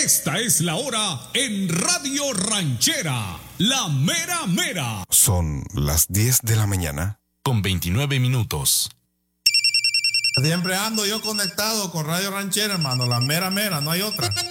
Esta es la hora en Radio Ranchera, la mera mera. Son las 10 de la mañana. Con 29 minutos. Siempre ando yo conectado con Radio Ranchera, hermano, la mera mera, no hay otra.